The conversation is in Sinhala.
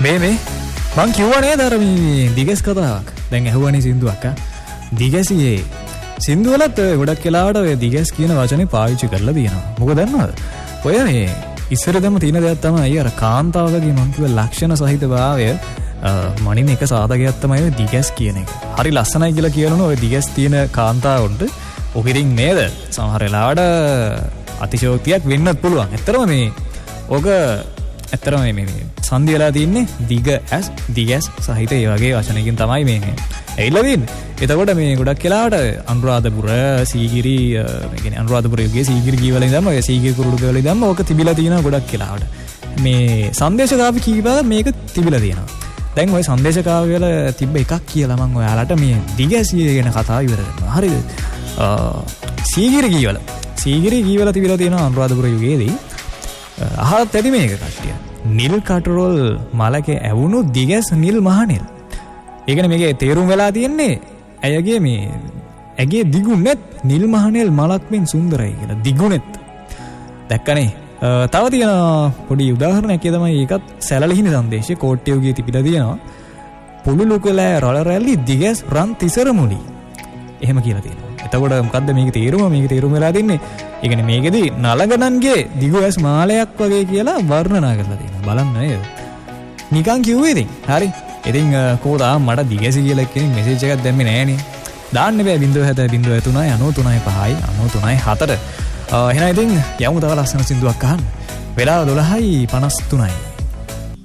මේ මං කිව්වා නේද අර මේ දිගස් කතාවක්. දැන් ඇහුවනේ සින්දුවක් දිගසියේ සින්දු වලත් ගොඩක් වෙලාවට ඔය දිගස් කියන වචනේ පාවිච්චි කරලා තියෙනවා. මොකද දන්නවද? ඔය මේ ඉස්සරදම තියෙන දෙයක් තමයි අර කාන්තාවකගේ මං කිව්ව ලක්ෂණ සහිතභාවය මනින් එක සාධකයක් තමයි ඔය දිගස් කියන එක. හරි ලස්සනයි කියලා කියනවනේ ඔය දිගස් තියෙන කාන්තාවුන්ට ඔකිරින් නේද? සමහර වෙලාවට අතිශෝක්තියක් වෙන්නත් පුළුවන්. ඇත්තටම මේ ඔක ඇත්තටම මේ සංදි වෙලා තින්නේ දිගස් සහිත ඒ වගේ වචනකින් තමයි මේ ඇවිල්ලා තින්නේ. එතකොට මේ ගොඩක් වෙලාවට අනුරාධපුර සීගිරි මේ කියන්නේ අනුරාධපුර යුගයේ සීගිරි කීවල ඉඳන්ම ඔය සීගිරි කුරුළු කීවල ඉඳන්ම ඕක තිබිලා තියෙනවා ගොඩක් වෙලාවට. මේ සංදේශකාව්‍ය කීවා මේක තිබිලා තියෙනවා. දැන් ওই සංදේශකාව්‍ය වල තිබ්බ එකක් කියලා මම ඔයාලට මේ දිගසිය ගැන කතාව ඉවර කරනවා. හරිද? සීගිරි කීවල තිබිලා තියෙනවා අනුරාධපුර යුගයේදී. අහත් ඇති මේක කට්ටිය. නිල් කටරොල් මලක ඇවුණු දිගස් නිල් මහනෙල්. ඒ කියන්නේ මේකේ තේරුම් වෙලා තියෙන්නේ ඇගේ දිගුනෙත් නිල් මහනෙල් මලක් මෙන් සුන්දරයි කියලා. දිගුනෙත්. දැක්කනේ. තව තියෙන පොඩි උදාහරණයක් තමයි ඒකත් සැලලිහිණි සංදේශයේ කෝට්ටේ යුගයේ තිබිලා තියෙනවා. පුලුලු කළා රළ රැලි දිගස් රන් තිසර මුලි. එහෙම කියලා තියෙනවා. එතකොට මොකද්ද මේකේ තේරුම? මේකේ තේරුම වෙලා තින්නේ ඒ කියන්නේ මේකෙදි නලගණන්ගේ දිගුවැස් මාලයක් වගේ කියලා වර්ණනා කරලා තියෙනවා. බලන්න නේද? නිකන් කිව්වේ ඉතින්. හරි. ඉතින් කෝදා මට දිගැසි කියලා කෙනෙක් මෙසේජ් එකක් දැම්මේ නෑනේ. දාන්න බෑ 0.03 93 93 4. එහෙනම් ඉතින් යමු තව ලස්සන සින්දුවක් අහන්න. වෙලාව 12:53.